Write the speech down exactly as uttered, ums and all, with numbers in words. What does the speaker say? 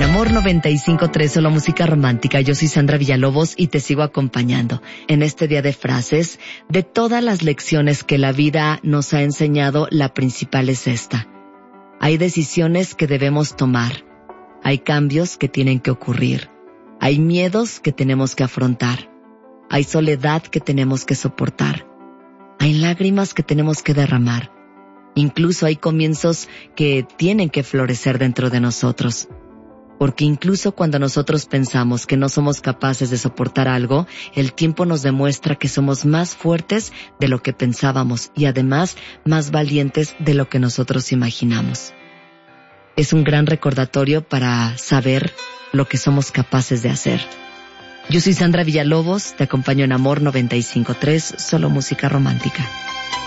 Amor noventa y cinco punto tres, solo música romántica. Yo soy Sandra Villalobos y te sigo acompañando en este día de frases. De todas las lecciones que la vida nos ha enseñado, la principal es esta. Hay decisiones que debemos tomar. Hay cambios que tienen que ocurrir. Hay miedos que tenemos que afrontar. Hay soledad que tenemos que soportar. Hay lágrimas que tenemos que derramar. Incluso hay comienzos que tienen que florecer dentro de nosotros. Porque incluso cuando nosotros pensamos que no somos capaces de soportar algo, el tiempo nos demuestra que somos más fuertes de lo que pensábamos y además más valientes de lo que nosotros imaginamos. Es un gran recordatorio para saber lo que somos capaces de hacer. Yo soy Sandra Villalobos, te acompaño en Amor noventa y cinco punto tres, solo música romántica.